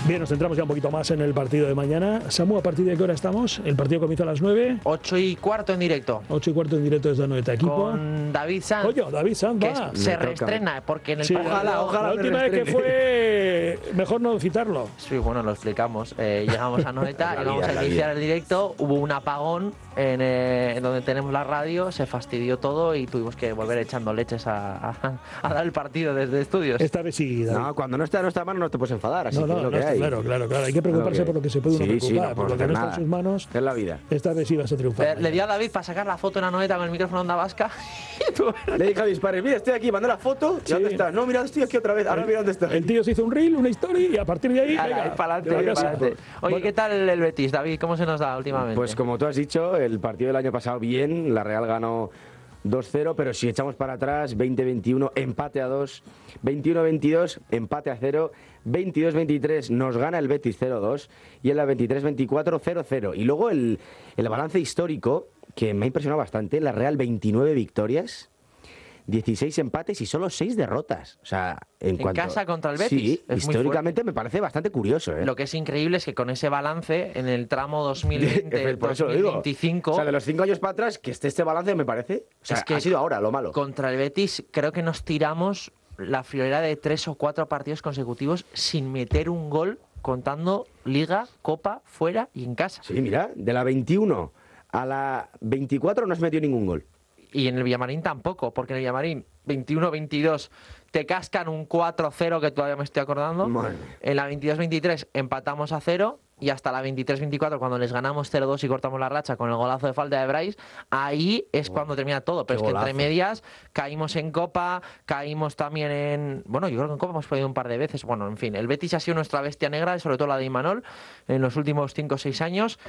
Bien, nos centramos ya un poquito más en el partido de mañana. Samu, ¿a partir de qué hora estamos? El partido comienza a las 9. 8:15 en directo. 8:15 en directo desde Anoeta Equipo. Con David Sanz. Coño, David Sanz que va. se reestrena, porque en el Sí, partido... ojalá la última vez que fue, mejor no citarlo. Sí, bueno, lo explicamos. Llegamos a Anoeta y vamos a iniciar el directo. Hubo un apagón en donde tenemos la radio, se fastidió todo y tuvimos que volver echando leches a dar el partido desde estudios. Esta vez sí, David. No, cuando no está en nuestra mano no te puedes enfadar, así No, que es lo que hay. claro. Hay que preocuparse por lo que se puede uno preocupar, por lo que no está en sus manos. Es la vida. Esta vez sí vas a triunfar. Le dio a David para sacar la foto en Anoeta con el micrófono Onda Vasca. Le dije a mis padres, mira, estoy aquí, mandé la foto. ¿Y dónde estás? No, mira, estoy aquí otra vez. Ahora mira dónde estás. El tío se hizo un reel, una historia y a partir de ahí, venga, para adelante. Oye, ¿qué tal el Betis, David? ¿Cómo se nos da últimamente? Pues como tú has dicho, el partido del año pasado bien, la Real ganó 2-0, pero si echamos para atrás, 20-21, empate a 2, 21-22, empate a 0, 22-23, nos gana el Betis 0-2 y en la 23-24, 0-0. Y luego el balance histórico, que me ha impresionado bastante, la Real 29 victorias, 16 empates y solo 6 derrotas. O sea, en casa contra el Betis. Sí, es históricamente me parece bastante curioso. Lo que es increíble es que con ese balance, en el tramo 2020-2025... O sea, de los 5 años para atrás, que esté este balance me parece... O sea, es que ha sido ahora lo malo. Contra el Betis creo que nos tiramos la friolera de 3 o 4 partidos consecutivos sin meter un gol, contando Liga, Copa, fuera y en casa. Sí, mira, de la 21 a la 24 no has metido ningún gol. Y en el Villamarín tampoco, porque en el Villamarín 21-22 te cascan un 4-0 que todavía me estoy acordando. Madre. En la 22-23 empatamos a 0 y hasta la 23-24 cuando les ganamos 0-2 y cortamos la racha con el golazo de falta de Brais, ahí es cuando termina todo. Pero es que entre medias caímos en Copa, caímos también en... Bueno, yo creo que en Copa hemos perdido un par de veces. Bueno, en fin, el Betis ha sido nuestra bestia negra, sobre todo la de Imanol, en los últimos 5 o 6 años.